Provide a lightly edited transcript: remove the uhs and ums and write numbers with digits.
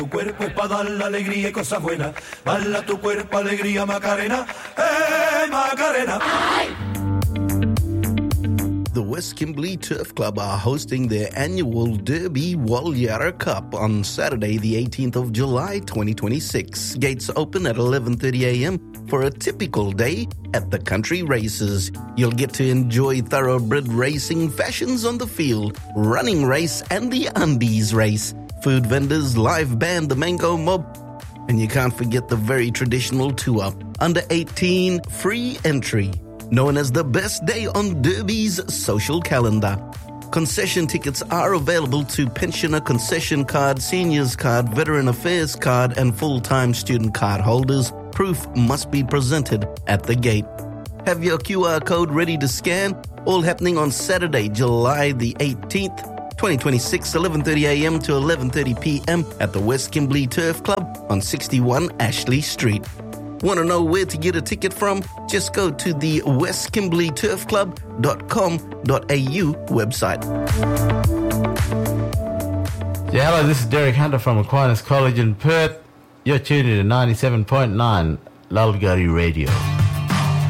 Tu cuerpo es para dar la alegría y cosas buenas. Bala tu cuerpo, alegría, Macarena. Macarena! The West Kimberley Turf Club are hosting their annual Derby Walyara Cup on Saturday, the 18th of July, 2026. Gates open at 11:30 a.m. for a typical day at the country races. You'll get to enjoy thoroughbred racing, fashions on the field, running race, and the undies race. Food vendors, live band, the Mango Mob, and you can't forget the very traditional 2-up. Under 18, free entry. Known as the best day on Derby's social calendar. Concession tickets are available to pensioner concession card, seniors card, veteran affairs card, and full-time student card holders. Proof must be presented at the gate. Have your QR code ready to scan? All happening on Saturday, July the 18th, 2026, 11:30 a.m. to 11:30 p.m. at the West Kimberley Turf Club on 61 Ashley Street. Want to know where to get a ticket from? Just go to the westkimberleyturfclub.com.au website. Yeah, hello, this is Derek Hunter from Aquinas College in Perth. You're tuned in to 97.9 Lulgari Radio.